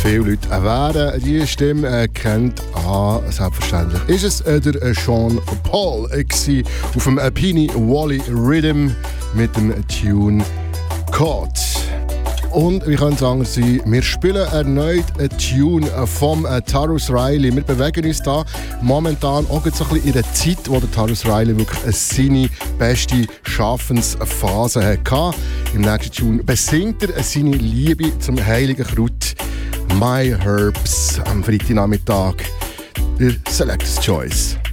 viele Leute werden diese Stimme kennt. Selbstverständlich ist es der Sean Paul auf dem Peeny Wally Rhythm mit dem Tune Caught. Und wie kann es anders sein, wir spielen erneut einen Tune vom Tarrus Riley. Wir bewegen uns da momentan auch so ein bisschen in der Zeit, wo der Tarrus Riley wirklich seine beste Schaffensphase hatte. Im nächsten Tune besingt er seine Liebe zum heiligen Kraut My Herbs am Freitagnachmittag. Der Selector's Choice.